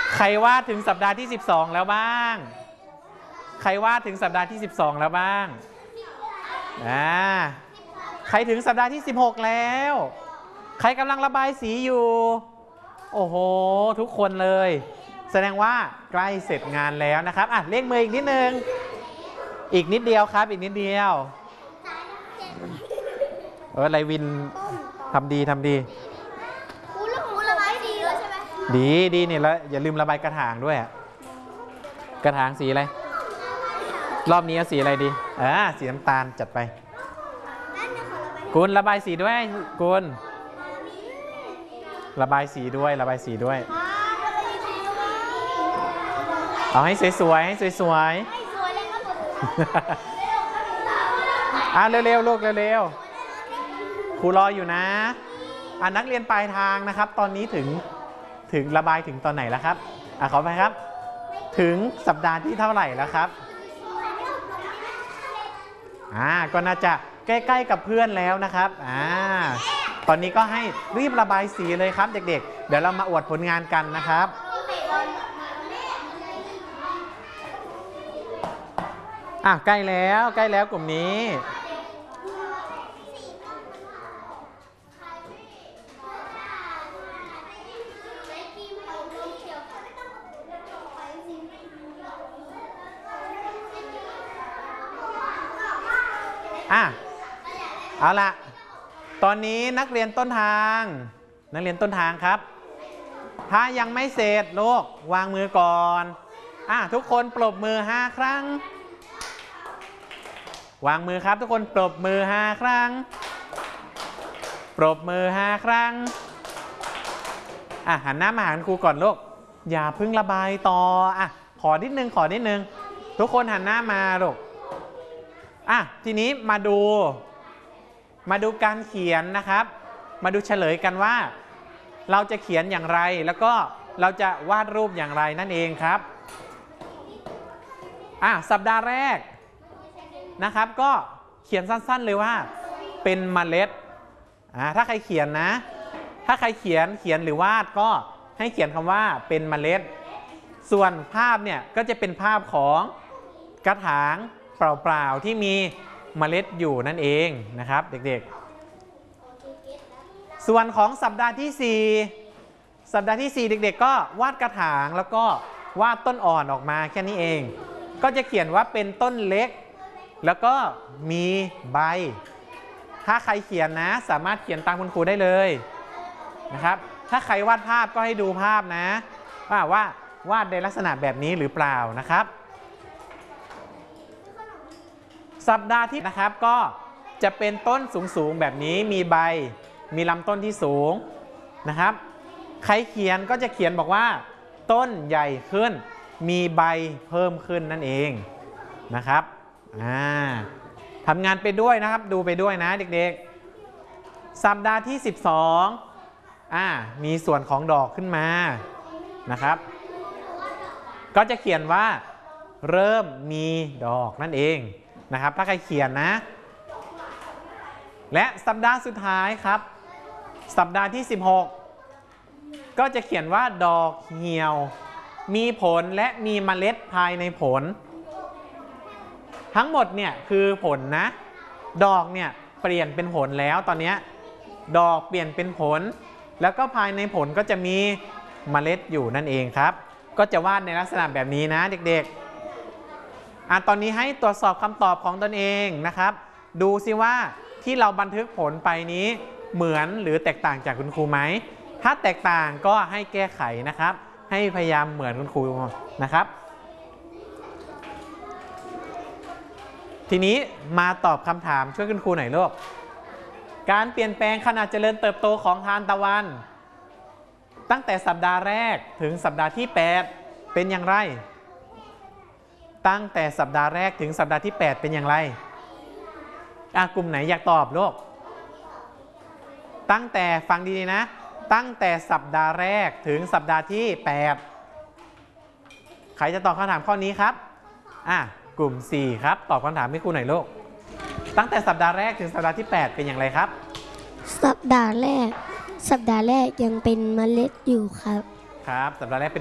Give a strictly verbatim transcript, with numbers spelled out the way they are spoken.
ใครว่าถึงสัปดาห์ที่สิบสองแล้วบ้างใครว่าถึงสัปดาห์ที่สิบสองแล้วบ้างอ่าใครถึงสัปดาห์ที่สิบหกแล้วใครกำลังระบายสีอยู่โอ้โหทุกคนเลยแสดงว่าใกล้เสร็จงานแล้วนะครับอ่ะเร่งมืออีกนิดนึงอีกนิดเดียวครับอีกนิดเดียวเออไรวินทำดีทำดีระบายดีเลยใช่ไหมดีดีเนี่ยแล้วอย่าลืมระบายกระถางด้วยกระถางสีอะไรรอบนี้สีอะไรดีอ่าสีน้ำตาลจัดไปกุลระบายสีด้วยกุลระบายสีด้วยระบายสีด้วยเอาให้สวยๆให้สวยๆอ่ะเร็วๆลูกเร็วๆครูรออยู่นะอ่ะนักเรียนปลายทางนะครับตอนนี้ถึงถึงระบายถึงตอนไหนแล้วครับอ่ะขอไปครับถึงสัปดาห์ที่เท่าไหร่แล้วครับอ่าก็น่าจะใกล้ๆกับเพื่อนแล้วนะครับอ่าตอนนี้ก็ให้รีบระบายสีเลยครับเด็กๆเดี๋ยวเรามาอวดผลงานกันนะครับอ่ะใกล้แล้วใกล้แล้วกลุ่มนี้อ่ะเอาละตอนนี้นักเรียนต้นทางนักเรียนต้นทางครับถ้ายังไม่เสร็จลูกวางมือก่อนอ่ะทุกคนปรบมือห้าครั้งวางมือครับทุกคนปรบมือห้าครั้งปรบมือห้าครั้งอ่ะหันหน้ามาหาครูก่อนลูกอย่าเพิ่งระบายต่ออ่ะขอนิดนึงขอนิดนึงทุกคนหันหน้ามาลูกอ่ะทีนี้มาดูมาดูการเขียนนะครับมาดูเฉลยกันว่าเราจะเขียนอย่างไรแล้วก็เราจะวาดรูปอย่างไรนั่นเองครับอ่ะสัปดาห์แรกนะครับก็เขียนสั้นๆเลยว่าเป็นเมล็ดอ่าถ้าใครเขียนนะถ้าใครเขียนเขียนหรือวาดก็ให้เขียนคำว่าเป็นเมล็ดส่วนภาพเนี่ยก็จะเป็นภาพของกระถางเปล่าๆที่มีเมล็ดอยู่นั่นเองนะครับเด็กๆส่วนของสัปดาห์ที่สี่สัปดาห์ที่สี่เด็กๆก็วาดกระถางแล้วก็วาดต้นอ่อนออกมาแค่นี้เองก็จะเขียนว่าเป็นต้นเล็กแล้วก็มีใบถ้าใครเขียนนะสามารถเขียนตามคุณครูได้เลยนะครับถ้าใครวาดภาพก็ให้ดูภาพนะว่าว่าวาดในลักษณะแบบนี้หรือเปล่านะครับสัปดาห์ที่นะครับก็จะเป็นต้นสูงๆแบบนี้มีใบมีลำต้นที่สูงนะครับใครเขียนก็จะเขียนบอกว่าต้นใหญ่ขึ้นมีใบเพิ่มขึ้นนั่นเองนะครับอ่าทำงานไปด้วยนะครับดูไปด้วยนะเด็กๆสัปดาห์ที่สิบสองอ่ามีส่วนของดอกขึ้นมานะครับก็จะเขียนว่าเริ่มมีดอกนั่นเองนะครับถ้าใครเขียนนะและสัปดาห์สุดท้ายครับสัปดาห์ที่สิบหกก็จะเขียนว่าดอกเหี่ยวมีผลและมีเมล็ดภายในผลทั้งหมดเนี่ยคือผลนะดอกเนี่ยเปลี่ยนเป็นผลแล้วตอนนี้ดอกเปลี่ยนเป็นผลแล้วก็ภายในผลก็จะมีเมล็ดอยู่นั่นเองครับก็จะวาดในลักษณะแบบนี้นะเด็กๆอ่ะตอนนี้ให้ตรวจสอบคำตอบของตนเองนะครับดูซิว่าที่เราบันทึกผลไปนี้เหมือนหรือแตกต่างจากคุณครูไหมถ้าแตกต่างก็ให้แก้ไขนะครับให้พยายามเหมือนคุณครูนะครับทีนี้มาตอบคำถามช่วยคุณครูหน่อยลูกการเปลี่ยนแปลงขนาดเจริญเติบโตของทานตะวันตั้งแต่สัปดาห์แรกถึงสัปดาห์ที่แปดเป็นอย่างไรตั้งแต่สัปดาห์แรกถึงสัปดาห์ที่แปดเป็นอย่างไรอ่ะกลุ่มไหนอยากตอบลูกตั้งแต่ฟังดีๆนะตั้งแต่สัปดาห์แรกถึงสัปดาห์ที่แปดใครจะตอบคำถามข้อนี้ครับอ่ะกลุ่มสี่ครับตอบคำถามให้ครูหน่อยลูกตั้งแต่สัปดาห์แรกถึงสัปดาห์ที่แปดเป็นอย่างไรครับสัปดาห์แรกสัปดาห์แรกยังเป็นเมล็ดอยู่ครับครับสัปดาห์แรกเป็น